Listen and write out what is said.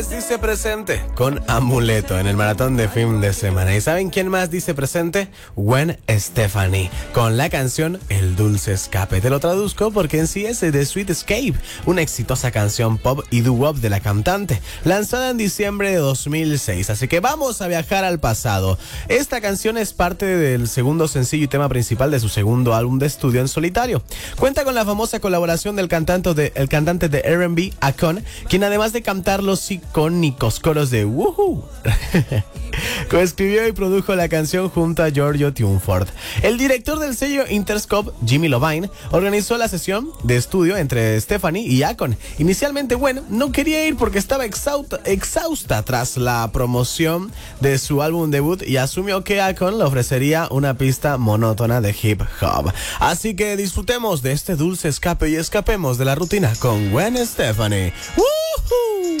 Dice presente con Amuleto en el maratón de fin de semana. ¿Y saben quién más dice presente? Gwen Stefani con la canción El Dulce Escape. Te lo traduzco porque en sí es The Sweet Escape, una exitosa canción pop y doo-wop de la cantante, lanzada en diciembre de 2006. Así que vamos a viajar al pasado. Esta canción es parte del segundo sencillo y tema principal de su segundo álbum de estudio en solitario. Cuenta con la famosa colaboración del cantante de R&B Akon, quien además de cantar los icónicos coros de Woohoo, coescribió y produjo la canción junto a Giorgio Tuneford. El director del sello Interscope, Jimmy Lovine, organizó la sesión de estudio entre Stefani y Akon. Inicialmente, Gwen no quería ir porque estaba exhausta tras la promoción de su álbum debut y asumió que Akon le ofrecería una pista monótona de hip hop. Así que disfrutemos de este dulce escape y escapemos de la rutina con Gwen Stefani. ¡Woohoo!